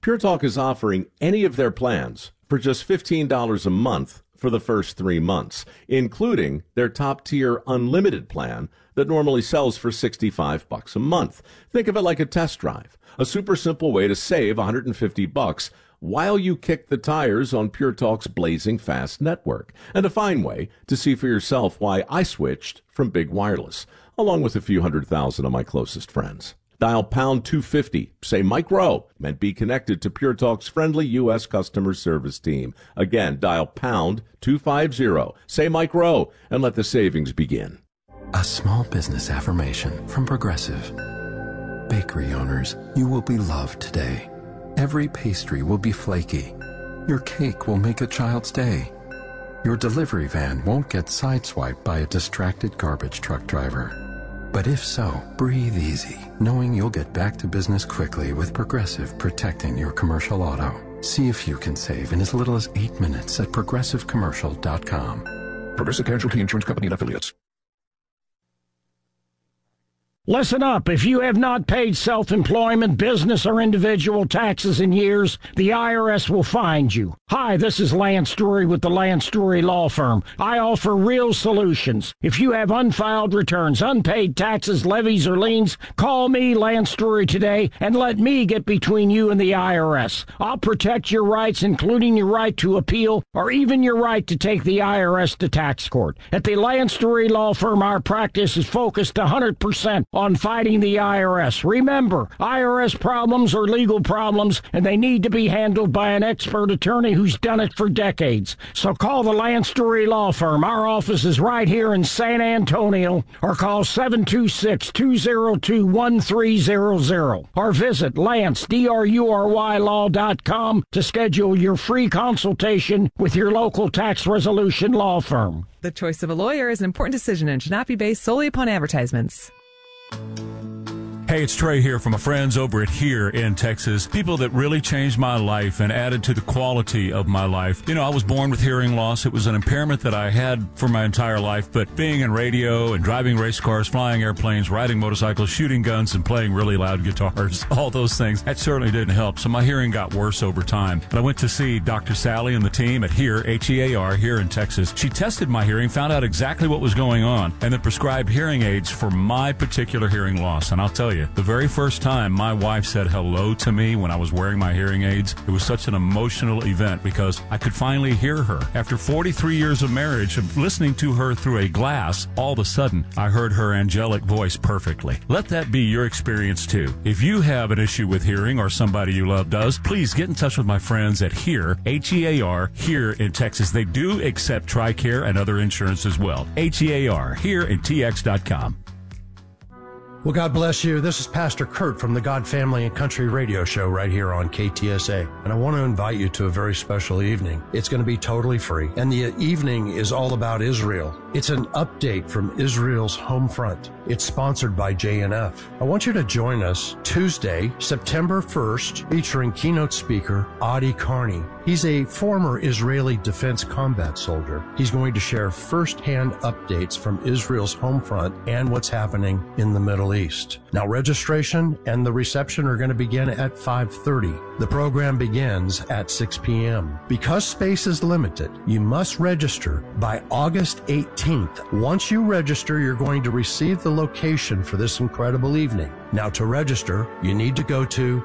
Pure Talk is offering any of their plans for just $15 a month for the first 3 months, including their top-tier unlimited plan that normally sells for $65 a month. Think of it like a test drive, a super simple way to save $150 while you kick the tires on Pure Talk's blazing fast network, and a fine way to see for yourself why I switched from Big Wireless, along with a few 100,000 of my closest friends. Dial pound 250, say Mike Rowe, and be connected to Pure Talk's friendly U.S. customer service team. Again, dial pound 250, say Mike Rowe, and let the savings begin. A small business affirmation from Progressive. Bakery owners, you will be loved today. Every pastry will be flaky. Your cake will make a child's day. Your delivery van won't get sideswiped by a distracted garbage truck driver. But if so, breathe easy, knowing you'll get back to business quickly with Progressive protecting your commercial auto. See if you can save in as little as 8 minutes at progressivecommercial.com. Progressive Casualty Insurance Company and Affiliates. Listen up. If you have not paid self-employment, business, or individual taxes in years, the IRS will find you. Hi, this is Lance Story with the Lance Story Law Firm. I offer real solutions. If you have unfiled returns, unpaid taxes, levies, or liens, call me, Lance Story, today, and let me get between you and the IRS. I'll protect your rights, including your right to appeal, or even your right to take the IRS to tax court. At the Lance Story Law Firm, our practice is focused 100% on fighting the IRS. Remember, IRS problems are legal problems, and they need to be handled by an expert attorney who's done it for decades. So call the Lance Story Law Firm. Our office is right here in San Antonio, or call 726-202-1300, or visit LanceDruryLaw.com to schedule your free consultation with your local tax resolution law firm. The choice of a lawyer is an important decision and should not be based solely upon advertisements. Hey, it's Trey here from my friends over at Here in Texas. People that really changed my life and added to the quality of my life. You know, I was born with hearing loss. It was an impairment that I had for my entire life, but being in radio and driving race cars, flying airplanes, riding motorcycles, shooting guns, and playing really loud guitars, all those things, that certainly didn't help. So my hearing got worse over time. And I went to see Dr. Sally and the team at Here, H-E-A-R, here in Texas. She tested my hearing, found out exactly what was going on, and then prescribed hearing aids for my particular hearing loss. And I'll tell you, the very first time my wife said hello to me when I was wearing my hearing aids, it was such an emotional event because I could finally hear her. After 43 years of marriage, of listening to her through a glass, all of a sudden, I heard her angelic voice perfectly. Let that be your experience too. If you have an issue with hearing or somebody you love does, please get in touch with my friends at Here, H-E-A-R, here in Texas. They do accept TRICARE and other insurance as well. H-E-A-R, here in TX.com. Well, God bless you. This is Pastor Kurt from the God Family and Country Radio Show right here on KTSA. And I want to invite you to a very special evening. It's going to be totally free. And the evening is all about Israel. It's an update from Israel's home front. It's sponsored by JNF. I want you to join us Tuesday, September 1st, featuring keynote speaker Adi Carney. He's a former Israeli defense combat soldier. He's going to share firsthand updates from Israel's home front and what's happening in the Middle East. Now, registration and the reception are going to begin at 5:30. The program begins at 6 p.m. Because space is limited, you must register by August 18th. Once you register, you're going to receive the location for this incredible evening. Now, to register, you need to go to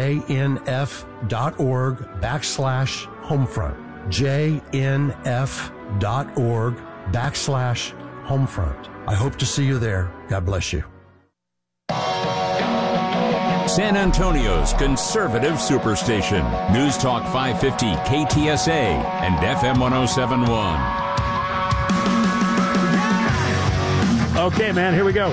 jnf.org/homefront. jnf.org/homefront. I hope to see you there. God bless you. San Antonio's conservative superstation. News Talk 550 KTSA and FM 1071. Okay, man, here we go.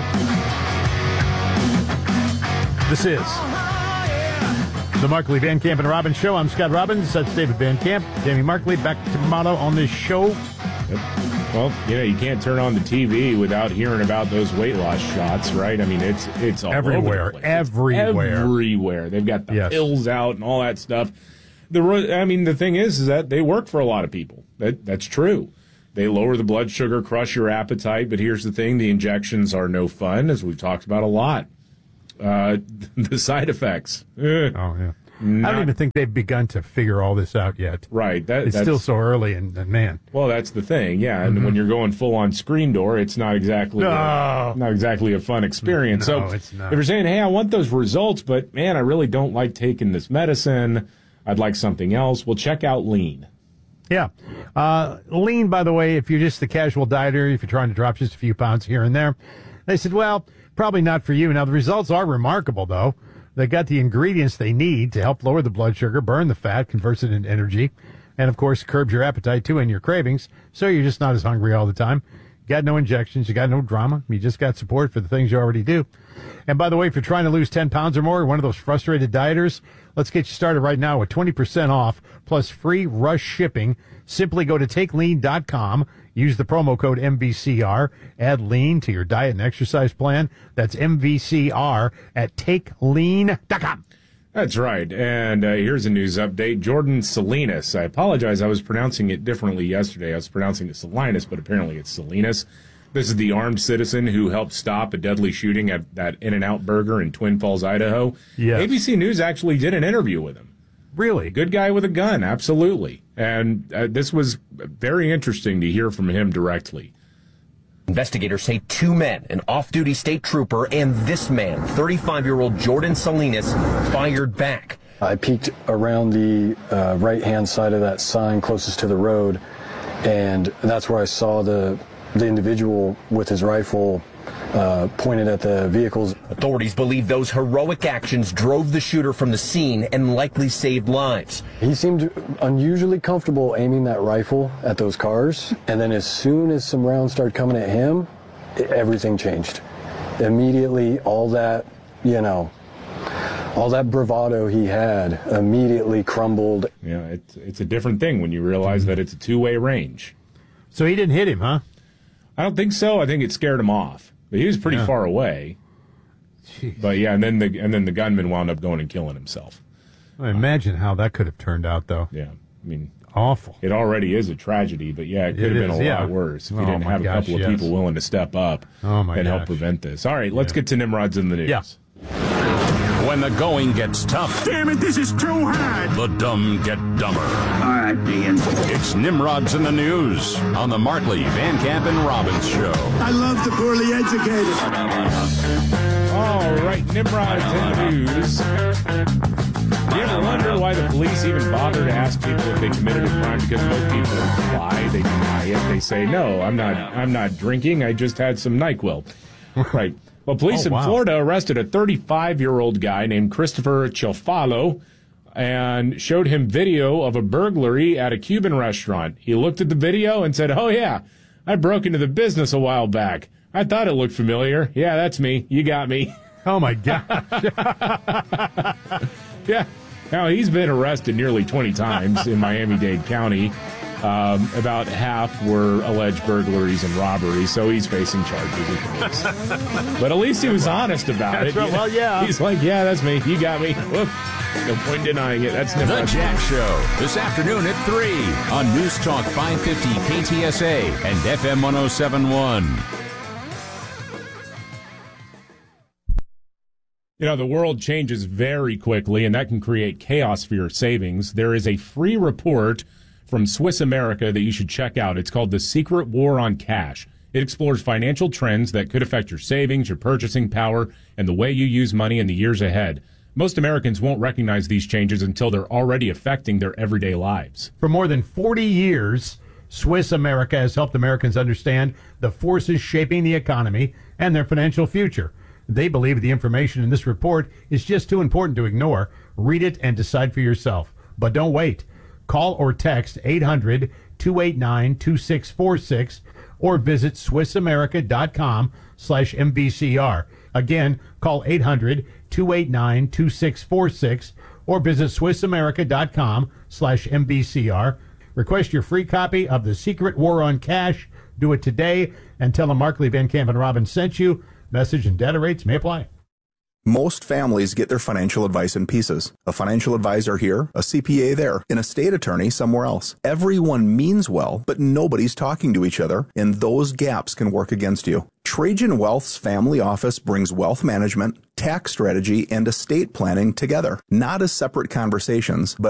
This is the Markley, Van Camp, and Robbins Show. I'm Scott Robbins. That's David Van Camp. Jamie Markley back tomorrow on this show. Yep. Well, you know, you can't turn on the TV without hearing about those weight loss shots, right? I mean, it's all everywhere. Over the place. Everywhere. They've got the pills out and all that stuff. The thing is that they work for a lot of people. That's true. They lower the blood sugar, crush your appetite, but here's the thing. The injections are no fun, as we've talked about a lot. The side effects. Oh, yeah. I don't even think they've begun to figure all this out yet. Right. It's still so early, and man. Well, that's the thing, yeah. And when you're going full on screen door, it's not exactly a fun experience. No, so it's not. if you're saying, hey, I want those results, but man, I really don't like taking this medicine, I'd like something else, well, check out Lean. Yeah. Lean, by the way, if you're just a casual dieter, if you're trying to drop just a few pounds here and there, they said, well, probably not for you. Now, the results are remarkable, though. They got the ingredients they need to help lower the blood sugar, burn the fat, converts it into energy, and, of course, curbs your appetite, too, and your cravings, so you're just not as hungry all the time. You got no injections. You got no drama. You just got support for the things you already do. And, by the way, if you're trying to lose 10 pounds or more, one of those frustrated dieters, let's get you started right now with 20% off plus free rush shipping. Simply go to TakeLean.com. Use the promo code MVCR. Add Lean to your diet and exercise plan. That's MVCR at TakeLean.com. That's right. And here's a news update. Jordan Salinas. I apologize. I was pronouncing it differently yesterday. I was pronouncing it Salinas, but apparently it's Salinas. This is the armed citizen who helped stop a deadly shooting at that In-N-Out Burger in Twin Falls, Idaho. Yes. ABC News actually did an interview with him. Really? Good guy with a gun, absolutely. And this was very interesting to hear from him directly. Investigators say two men, an off-duty state trooper and this man, 35-year-old Jordan Salinas, fired back. I peeked around the right-hand side of that sign closest to the road, and that's where I saw the individual with his rifle pointed at the vehicles. Authorities believe those heroic actions drove the shooter from the scene and likely saved lives. He seemed unusually comfortable aiming that rifle at those cars, and then as soon as some rounds started coming at him, everything changed. Immediately, all that bravado he had immediately crumbled. Yeah, it's a different thing when you realize that it's a two-way range. So he didn't hit him, huh? I don't think so. I think it scared him off. But he was pretty far away. Jeez. But yeah, and then the gunman wound up going and killing himself. I imagine how that could have turned out, though. Yeah, I mean, awful. It already is a tragedy, but yeah, it could have been a lot worse if you didn't have a couple of people willing to step up and help prevent this. All right, let's get to Nimrod's in the news. Yeah. When the going gets tough, damn it, this is too hard. The dumb get dumber. All right, Ian. It's Nimrod's in the news on the Markley, Van Camp, and Robbins show. I love the poorly educated. All right, Nimrod's in the news. Do you ever wonder why the police even bother to ask people if they committed a crime? Because most people lie, they deny it. They say, "No, I'm not drinking. I just had some NyQuil." Right. Well, police in Florida arrested a 35-year-old guy named Christopher Chilfalo and showed him video of a burglary at a Cuban restaurant. He looked at the video and said, "Oh, yeah, I broke into the business a while back. I thought it looked familiar. Yeah, that's me. You got me." Oh, my gosh. Yeah. Now, he's been arrested nearly 20 times in Miami-Dade County. About half were alleged burglaries and robberies, so he's facing charges with police. But at least he was honest about it. Right. Well, yeah. He's like, "Yeah, that's me. You got me." Whoop. No point denying it. That's never The Jack Show, this afternoon at 3 on News Talk 550 KTSA and FM 107.1. You know, the world changes very quickly, and that can create chaos for your savings. There is a free report from Swiss America that you should check out. It's called The Secret War on Cash. It explores financial trends that could affect your savings, your purchasing power, and the way you use money in the years ahead. Most Americans won't recognize these changes until they're already affecting their everyday lives. For more than 40 years, Swiss America has helped Americans understand the forces shaping the economy and their financial future. They believe the information in this report is just too important to ignore. Read it and decide for yourself. But don't wait. Call or text 800-289-2646 or visit SwissAmerica.com/MVCR. Again, call 800-289-2646 or visit SwissAmerica.com/MVCR. Request your free copy of The Secret War on Cash. Do it today and tell them Markley, Van Camp, and Robbins sent you. Message and data rates may apply. Most families get their financial advice in pieces. A financial advisor here, a CPA there, an estate attorney somewhere else. Everyone means well, but nobody's talking to each other, and those gaps can work against you. Trajan Wealth's family office brings wealth management, tax strategy, and estate planning together, not as separate conversations, but